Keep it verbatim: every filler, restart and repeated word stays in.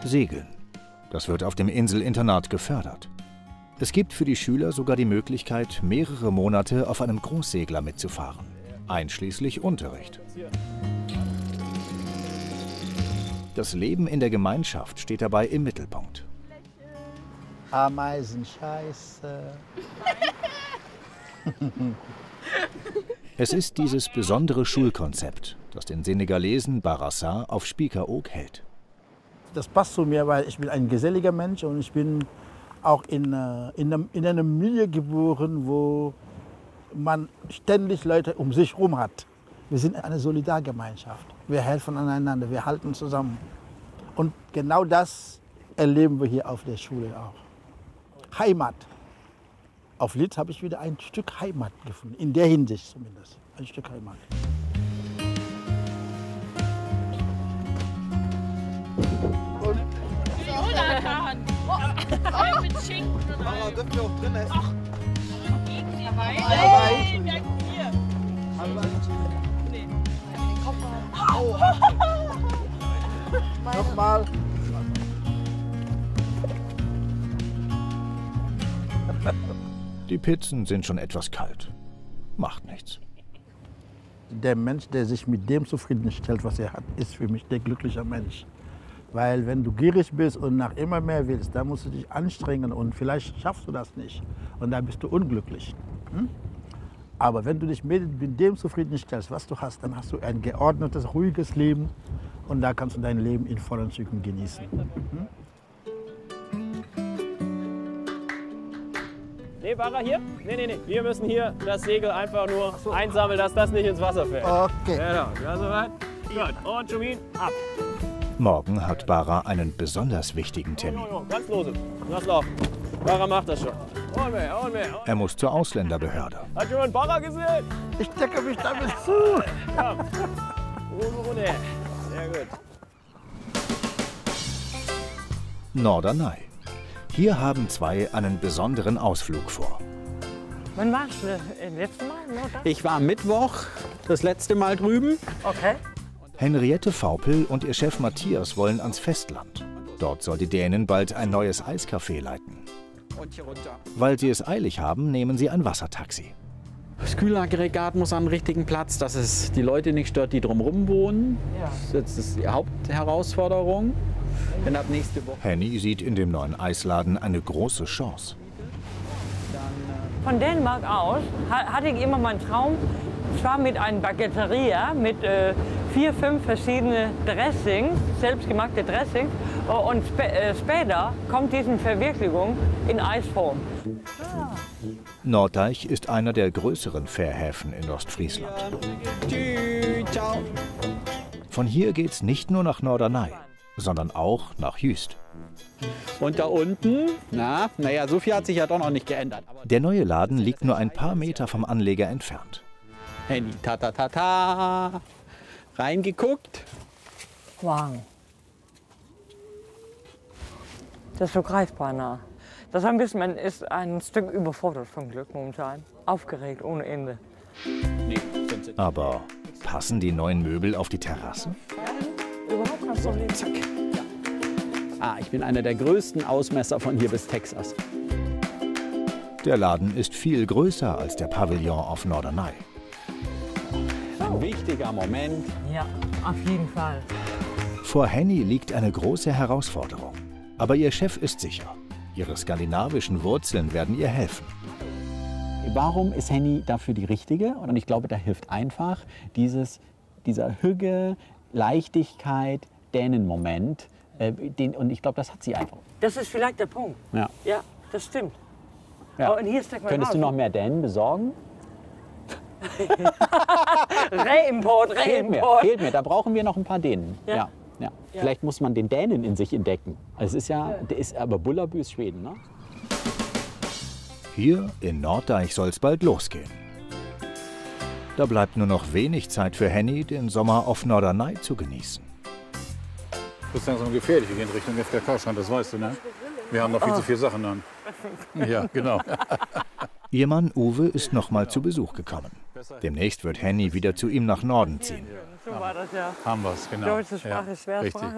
Segeln. Das wird auf dem Inselinternat gefördert. Es gibt für die Schüler sogar die Möglichkeit, mehrere Monate auf einem Großsegler mitzufahren, einschließlich Unterricht. Das Leben in der Gemeinschaft steht dabei im Mittelpunkt. Ameisen, Scheiße. Es ist dieses besondere Schulkonzept, das den Senegalesen Barassa auf Spiekeroog hält. Das passt zu mir, weil ich bin ein geselliger Mensch und ich bin auch in, in, einem, in einer Milieu geboren, wo man ständig Leute um sich herum hat. Wir sind eine Solidargemeinschaft. Wir helfen aneinander, wir halten zusammen. Und genau das erleben wir hier auf der Schule auch. Heimat. Auf Litz habe ich wieder ein Stück Heimat gefunden, in der Hinsicht zumindest. Ein Stück Heimat. Und Jonathan! Oh, mit Schinken und allem. Dürfen wir auch drin essen? Ach, dabei? Dabei. Nein, hier. Nee. nochmal. Die Pizzen sind schon etwas kalt. Macht nichts. Der Mensch, der sich mit dem zufriedenstellt, was er hat, ist für mich der glückliche Mensch. Weil wenn du gierig bist und nach immer mehr willst, dann musst du dich anstrengen und vielleicht schaffst du das nicht. Und dann bist du unglücklich. Hm? Aber wenn du dich mit dem zufriedenstellst, was du hast, dann hast du ein geordnetes, ruhiges Leben und da kannst du dein Leben in vollen Zügen genießen. Hm? Nee, Bara hier? Nee, nee, nee. Wir müssen hier das Segel einfach nur so einsammeln, dass das nicht ins Wasser fällt. Okay. Genau. Ja, soweit? Gut. Und Schumin, ab. Morgen hat Bara einen besonders wichtigen Termin. Jo, jo, ganz lose. Lass laufen. Bara macht das schon. Und mehr, und mehr. Und Er muss zur Ausländerbehörde. hat jemand Bara gesehen? Ich decke mich damit zu. Komm. Runde, runter. Sehr gut. Norderney. Hier haben zwei einen besonderen Ausflug vor. Wann warst du das letzte Mal? Norderney? Ich war am Mittwoch das letzte Mal drüben. Okay. Henriette Vaupel und ihr Chef Matthias wollen ans Festland. Dort soll die Dänin bald ein neues Eiscafé leiten. Und hier runter. Weil sie es eilig haben, nehmen sie ein Wassertaxi. Das Kühlaggregat muss an den richtigen Platz, dass es die Leute nicht stört, die drumherum wohnen. Ja. Das ist die Hauptherausforderung. Denn ab nächste Woche Henny sieht in dem neuen Eisladen eine große Chance. Von Dänemark aus ha- hatte ich immer meinen Traum, zwar mit einer Baguetteria mit äh, vier, fünf verschiedene Dressings, selbstgemachte Dressings. Äh, und spä äh, später kommt diese Verwirklichung in Eisform. Norddeich ist einer der größeren Fährhäfen in Ostfriesland. Tschüss, ciao. Von hier geht's nicht nur nach Norderney, sondern auch nach Jüst. Und da unten, na, naja, so viel hat sich ja doch noch nicht geändert. Aber Der neue Laden liegt nur ein paar Meter vom Anleger entfernt. Handy, ta ta ta ta. Reingeguckt. Wow. Das ist so greifbar nah. Das ein bisschen, man ist ein Stück überfordert vom Glück momentan. Aufgeregt ohne Ende. Nee, sind sie. Aber passen die neuen Möbel auf die Terrasse? Überhaupt kein Problem. Zack. Ja. Ah, ich bin einer der größten Ausmesser von hier bis Texas. Der Laden ist viel größer als der Pavillon auf Norderney. Ein wichtiger Moment. Ja, auf jeden Fall. Vor Henny liegt eine große Herausforderung. Aber ihr Chef ist sicher. Ihre skandinavischen Wurzeln werden ihr helfen. Warum ist Henny dafür die Richtige? Und ich glaube, da hilft einfach dieses, dieser Hüge, Leichtigkeit, Dänen-Moment. Äh, den, und ich glaube, das hat sie einfach. Das ist vielleicht der Punkt. Ja. Ja, das stimmt. Ja. Oh, und hier steckt man Könntest du raus. noch mehr Dänen besorgen? Reimport, Fehlt mir, Reimport. fehlt mir. Da brauchen wir noch ein paar Dänen. Ja. Ja. Ja. Vielleicht muss man den Dänen in sich entdecken. Also es ist ja, der ist aber Bullerbü ist Schweden, ne? Hier in Norddeich soll es bald losgehen. Da bleibt nur noch wenig Zeit für Henny, den Sommer auf Norderney zu genießen. Das ist langsam gefährlich, wir gehen Richtung F K K-Strand, das weißt du, ne? Wir haben noch viel zu viele Sachen an. Ja, genau. Ihr Mann Uwe ist noch mal zu Besuch gekommen. Demnächst wird Henny wieder zu ihm nach Norden ziehen. So war das ja. Haben wir es, genau. Deutsche Sprache Ja, ist schwer richtig. Sprache.